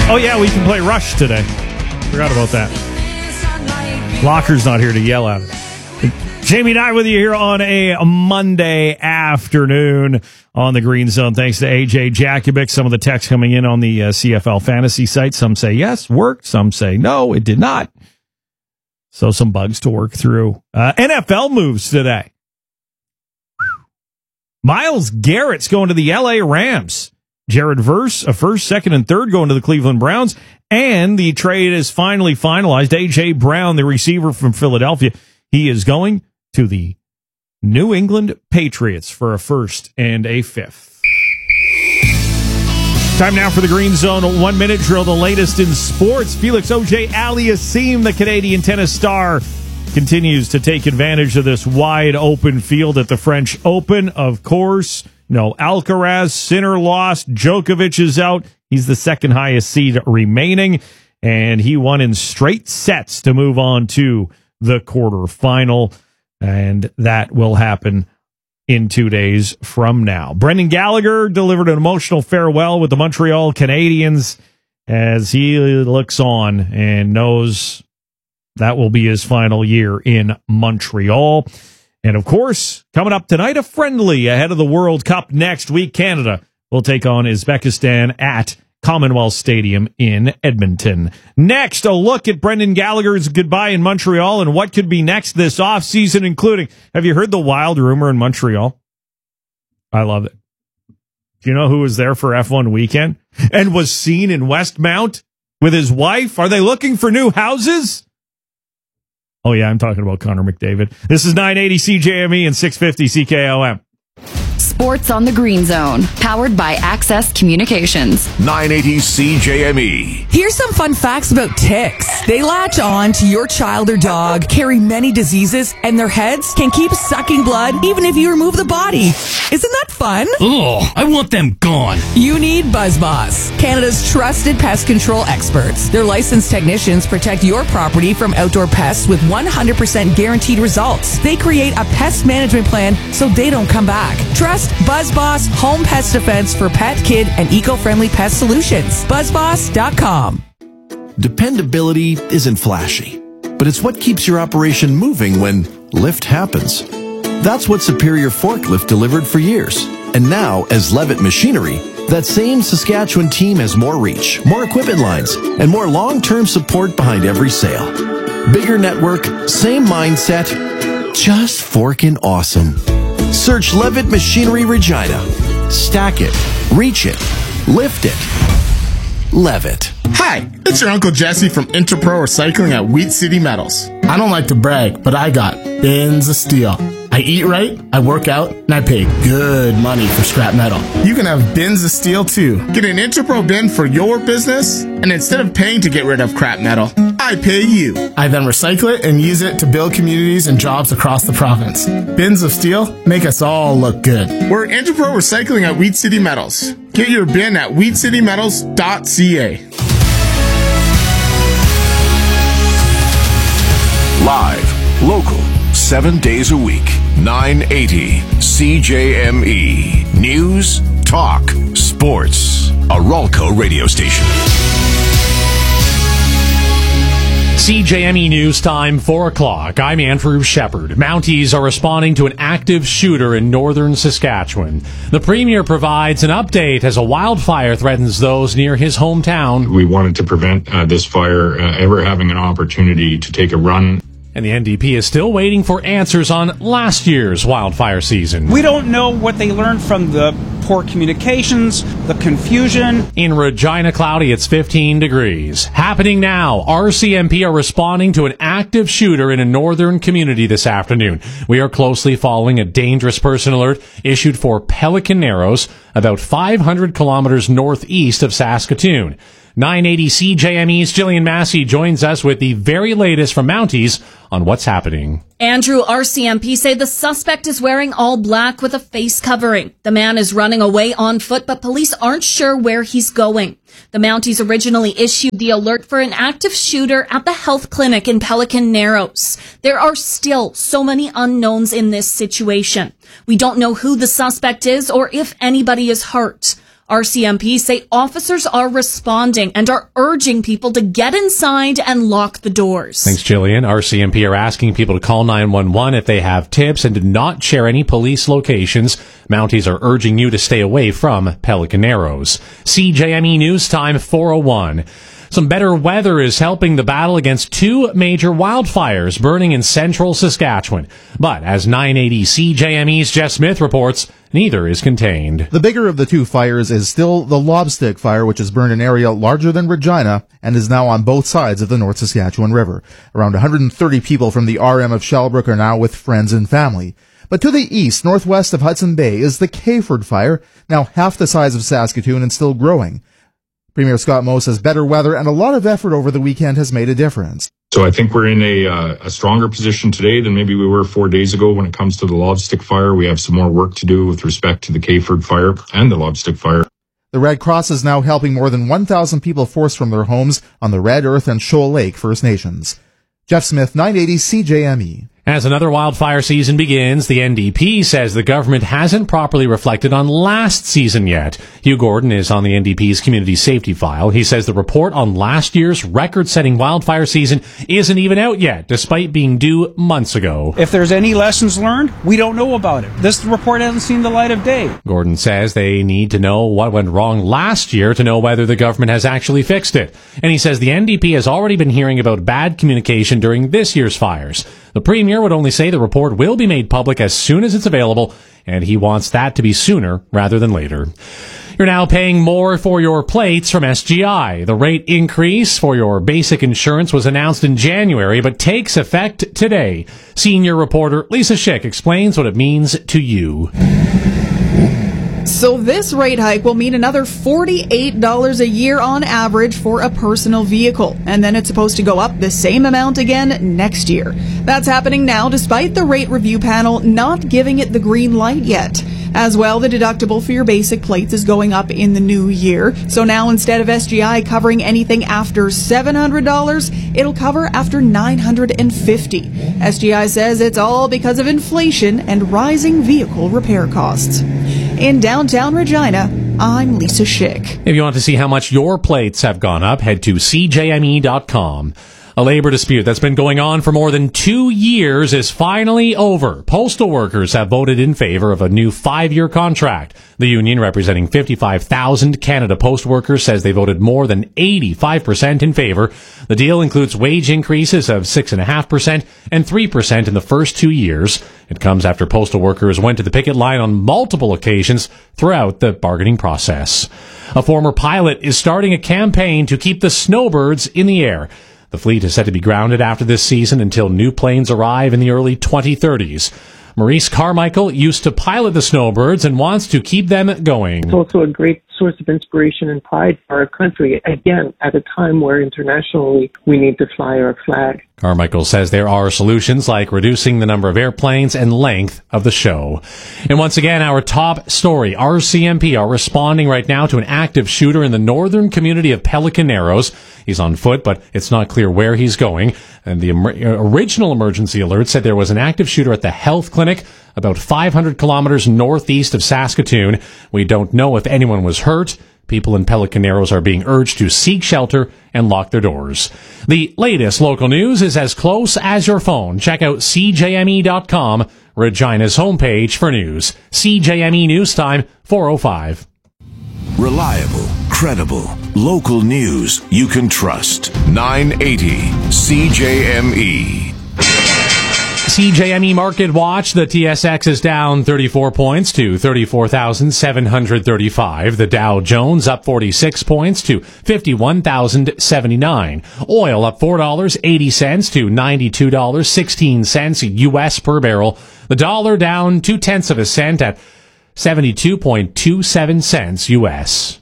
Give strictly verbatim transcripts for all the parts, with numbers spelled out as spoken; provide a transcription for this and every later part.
Oh, yeah, we can play Rush today. Forgot about that. Locker's not here to yell at it. Jamie and I with you here on a Monday afternoon on the Green Zone. Thanks to A J Jakubic. Some of the text coming in on the uh, C F L fantasy site. Some say yes, worked. Some say no, it did not. So some bugs to work through. Uh, N F L moves today. Myles Garrett's going to the L A Rams. Jared Verse, a first, second, and third going to the Cleveland Browns. And the trade is finally finalized. A J Brown, the receiver from Philadelphia, he is going to the New England Patriots for a first and a fifth. Time now for the Green Zone one-minute drill, the latest in sports. Felix Auger-Aliassime, the Canadian tennis star, continues to take advantage of this wide-open field at the French Open. Of course, no Alcaraz, Sinner lost, Djokovic is out. He's the second highest seed remaining, and he won in straight sets to move on to the quarterfinal, and that will happen in two days from now. Brendan Gallagher delivered an emotional farewell with the Montreal Canadiens as he looks on and knows that will be his final year in Montreal. And, of course, coming up tonight, a friendly ahead of the World Cup next week. Canada will take on Uzbekistan at Commonwealth Stadium in Edmonton. Next, a look at Brendan Gallagher's goodbye in Montreal and what could be next this offseason, including, have you heard the wild rumor in Montreal? I love it. Do you know who was there for F one weekend and was seen in Westmount with his wife? Are they looking for new houses? Oh, yeah, I'm talking about Connor McDavid. This is nine eighty C J M E and six fifty C K O M. Sports on the Green Zone, powered by Access Communications. nine eighty C J M E. Here's some fun facts about ticks. They latch on to your child or dog, carry many diseases, and their heads can keep sucking blood even if you remove the body. Isn't that fun? Ugh, I want them gone. You need BuzzBoss, Canada's trusted pest control experts. Their licensed technicians protect your property from outdoor pests with one hundred percent guaranteed results. They create a pest management plan so they don't come back. Trust BuzzBoss Home Pest Defense for pet, kid, and eco-friendly pest solutions. BuzzBoss dot com. Dependability isn't flashy, but it's what keeps your operation moving when lift happens. That's what Superior Forklift delivered for years. And now, as Levitt Machinery, that same Saskatchewan team has more reach, more equipment lines, and more long-term support behind every sale. Bigger network, same mindset, just forkin' awesome. Search Levitt Machinery Regina. Stack it, reach it, lift it. Levitt. Hi, it's your Uncle Jesse from Interpro Recycling at Wheat City Metals. I don't like to brag, but I got bins of steel. I eat right, I work out, and I pay good money for scrap metal. You can have bins of steel too. Get an Interpro bin for your business, and instead of paying to get rid of crap metal, I pay you. I then recycle it and use it to build communities and jobs across the province. Bins of steel make us all look good. We're Interpro Recycling at Wheat City Metals. Get your bin at wheat city metals dot c a. Live, local, seven days a week. nine eighty C J M E. News, talk, sports. A Ralco radio station. C J M E News Time, four o'clock. I'm Andrew Shepard. Mounties are responding to an active shooter in northern Saskatchewan. The Premier provides an update as a wildfire threatens those near his hometown. We wanted to prevent uh, this fire uh, ever having an opportunity to take a run. And the N D P is still waiting for answers on last year's wildfire season. We don't know what they learned from the poor communications, the confusion. In Regina, cloudy, it's fifteen degrees. Happening now, R C M P are responding to an active shooter in a northern community this afternoon. We are closely following a dangerous person alert issued for Pelican Narrows, about five hundred kilometers northeast of Saskatoon. nine eighty C J M E's Jillian Massey joins us with the very latest from Mounties on what's happening. Andrew, R C M P say the suspect is wearing all black with a face covering. The man is running away on foot, but police aren't sure where he's going. The Mounties originally issued the alert for an active shooter at the health clinic in Pelican Narrows. There are still so many unknowns in this situation. We don't know who the suspect is or if anybody is hurt. R C M P say officers are responding and are urging people to get inside and lock the doors. Thanks, Jillian. R C M P are asking people to call nine one one if they have tips and to not share any police locations. Mounties are urging you to stay away from Pelican Narrows. C J M E News Time four oh one. Some better weather is helping the battle against two major wildfires burning in central Saskatchewan. But as nine eighty C J M E's Jeff Smith reports, neither is contained. The bigger of the two fires is still the Lobstick Fire, which has burned an area larger than Regina and is now on both sides of the North Saskatchewan River. Around one hundred thirty people from the R M of Shellbrook are now with friends and family. But to the east, northwest of Hudson Bay, is the Kayford Fire, now half the size of Saskatoon and still growing. Premier Scott Moe says better weather and a lot of effort over the weekend has made a difference. So I think we're in a, uh, a stronger position today than maybe we were four days ago when it comes to the Lobstick Fire. We have some more work to do with respect to the Kayford Fire and the Lobstick Fire. The Red Cross is now helping more than one thousand people forced from their homes on the Red Earth and Shoal Lake First Nations. Jeff Smith, nine eighty C J M E. As another wildfire season begins, the N D P says the government hasn't properly reflected on last season yet. Hugh Gordon is on the N D P's community safety file. He says the report on last year's record-setting wildfire season isn't even out yet, despite being due months ago. If there's any lessons learned, we don't know about it. This report hasn't seen the light of day. Gordon says they need to know what went wrong last year to know whether the government has actually fixed it. And he says the N D P has already been hearing about bad communication during this year's fires. The Premier would only say the report will be made public as soon as it's available, and he wants that to be sooner rather than later. You're now paying more for your plates from S G I. The rate increase for your basic insurance was announced in January, but takes effect today. Senior reporter Lisa Schick explains what it means to you. So this rate hike will mean another forty-eight dollars a year on average for a personal vehicle. And then it's supposed to go up the same amount again next year. That's happening now despite the rate review panel not giving it the green light yet. As well, the deductible for your basic plates is going up in the new year. So now instead of S G I covering anything after seven hundred dollars, it'll cover after nine hundred fifty dollars. S G I says it's all because of inflation and rising vehicle repair costs. In downtown Regina, I'm Lisa Schick. If you want to see how much your plates have gone up, head to C J M E dot com. A labor dispute that's been going on for more than two years is finally over. Postal workers have voted in favor of a new five-year contract. The union, representing fifty-five thousand Canada Post workers, says they voted more than eighty-five percent in favor. The deal includes wage increases of six point five percent and three percent in the first two years. It comes after postal workers went to the picket line on multiple occasions throughout the bargaining process. A former pilot is starting a campaign to keep the snowbirds in the air. The fleet is set to be grounded after this season until new planes arrive in the early twenty thirties. Maurice Carmichael used to pilot the snowbirds and wants to keep them going. It's also a great source of inspiration and pride for our country, again, at a time where internationally we need to fly our flag. Carmichael says there are solutions like reducing the number of airplanes and length of the show. And once again, our top story, R C M P are responding right now to an active shooter in the northern community of Pelican Narrows. He's on foot, but it's not clear where he's going. And the em- original emergency alert said there was an active shooter at the health clinic about five hundred kilometers northeast of Saskatoon. We don't know if anyone was hurt. People in Pelican Narrows are being urged to seek shelter and lock their doors. The latest local news is as close as your phone. Check out C J M E dot com, Regina's homepage for news. C J M E News Time, four oh five. Reliable, credible, local news you can trust. nine eighty C J M E. C J M E Market Watch, the T S X is down thirty-four points to thirty-four thousand seven hundred thirty-five. The Dow Jones up forty-six points to fifty-one thousand seventy-nine. Oil up four dollars and eighty cents to ninety-two dollars and sixteen cents U S per barrel. The dollar down two tenths of a cent at seventy-two point two seven cents U S.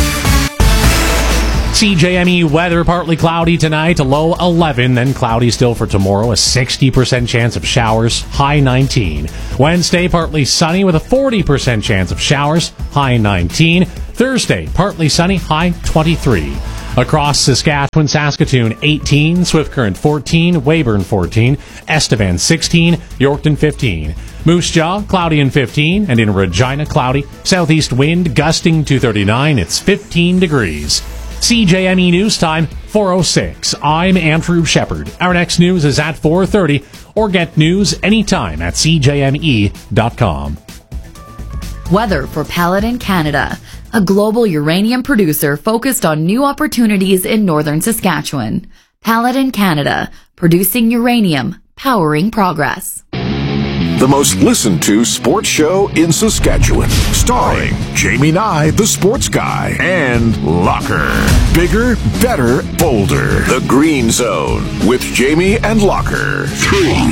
C J M E weather, partly cloudy tonight, a low eleven, then cloudy still for tomorrow, a sixty percent chance of showers, high nineteen. Wednesday, partly sunny with a forty percent chance of showers, high nineteen. Thursday, partly sunny, high twenty-three. Across Saskatchewan, Saskatoon eighteen, Swift Current fourteen, Weyburn fourteen, Estevan sixteen, Yorkton fifteen. Moose Jaw, cloudy and fifteen, and in Regina, cloudy. Southeast wind gusting to thirty-nine. It's fifteen degrees. C J M E News Time, four oh six. I'm Andrew Shepard. Our next news is at four thirty, or get news anytime at c j m e dot com. Weather for Paladin Canada, a global uranium producer focused on new opportunities in northern Saskatchewan. Paladin Canada, producing uranium, powering progress. The most listened to sports show in Saskatchewan. Starring Jamie Nye, the sports guy, and Locker. Bigger, better, bolder. The Green Zone with Jamie and Locker. Three,